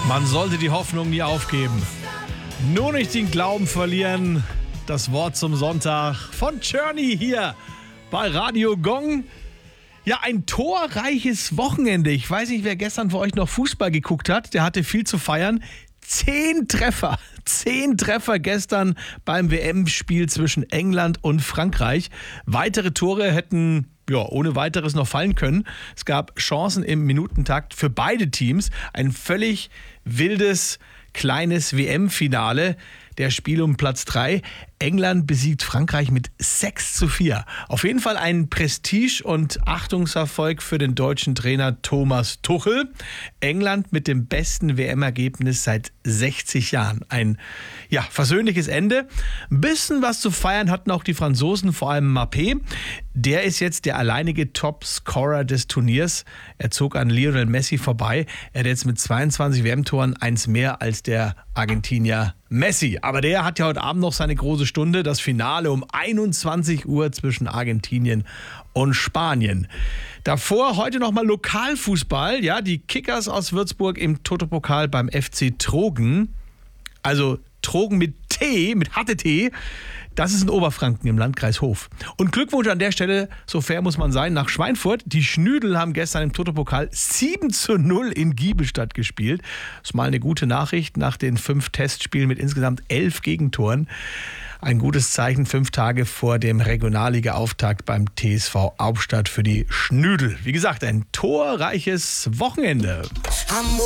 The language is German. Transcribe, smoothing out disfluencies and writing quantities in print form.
Man sollte die Hoffnung nie aufgeben. Nur nicht den Glauben verlieren. Das Wort zum Sonntag von Journey hier bei Radio Gong. Ja, ein torreiches Wochenende. Ich weiß nicht, wer gestern für euch noch Fußball geguckt hat. Der hatte viel zu feiern. 10 Treffer. 10 Treffer gestern beim WM-Spiel zwischen England und Frankreich. Weitere Tore hätten ohne weiteres noch fallen können. Es gab Chancen im Minutentakt für beide Teams. Ein völlig wildes, kleines WM-Finale. Der Spiel um Platz 3. England besiegt Frankreich mit 6:4. Auf jeden Fall ein Prestige- und Achtungserfolg für den deutschen Trainer Thomas Tuchel. England mit dem besten WM-Ergebnis seit 60 Jahren. Ein versöhnliches Ende. Ein bisschen was zu feiern hatten auch die Franzosen, vor allem Mbappé. Der ist jetzt der alleinige Top-Scorer des Turniers. Er zog an Lionel Messi vorbei. Er hat jetzt mit 22 WM-Toren eins mehr als der Argentinier Messi. Aber der hat ja heute Abend noch seine große Stunde. Das Finale um 21 Uhr zwischen Argentinien und Spanien. Davor heute nochmal Lokalfußball. Ja, die Kickers aus Würzburg im Toto-Pokal beim FC Trogen. Also Trogen mit T, mit HTT. Das ist in Oberfranken im Landkreis Hof. Und Glückwunsch an der Stelle, so fair muss man sein, nach Schweinfurt. Die Schnüdel haben gestern im Toto-Pokal 7:0 in Giebelstadt gespielt. Das ist mal eine gute Nachricht nach den 5 Testspielen mit insgesamt 11 Gegentoren. Ein gutes Zeichen 5 Tage vor dem Regionalliga-Auftakt beim TSV Hauptstadt für die Schnüdel. Wie gesagt, ein torreiches Wochenende.